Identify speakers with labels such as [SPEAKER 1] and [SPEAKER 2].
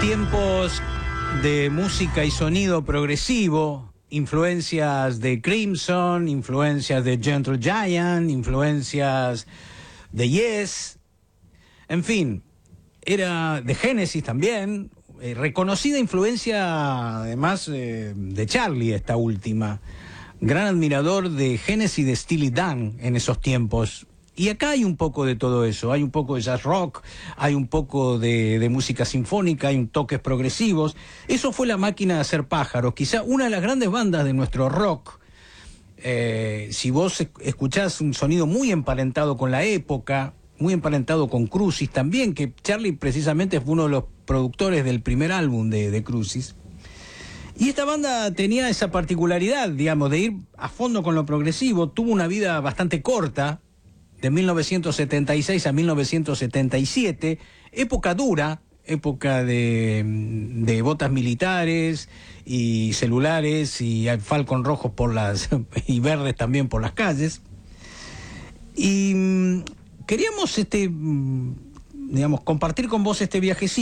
[SPEAKER 1] Tiempos de música y sonido progresivo, influencias de Crimson, influencias de Gentle Giant, influencias de Yes, en fin, era de Genesis también, reconocida influencia además de Charlie, esta última, gran admirador de Genesis, de Steely Dan en esos tiempos. Y acá hay un poco de todo eso, hay un poco de jazz rock, hay un poco de música sinfónica, hay un toques progresivos. Eso fue La Máquina de Hacer Pájaros, quizá una de las grandes bandas de nuestro rock. Si vos escuchás un sonido muy emparentado con la época, muy emparentado con Crucis también, que Charlie precisamente fue uno de los productores del primer álbum de Crucis. Y esta banda tenía esa particularidad, digamos, de ir a fondo con lo progresivo, tuvo una vida bastante corta, de 1976 a 1977, época dura, época de botas militares y celulares y Falcon rojos por las y verdes también por las calles. Y queríamos digamos, compartir con vos este viajecito.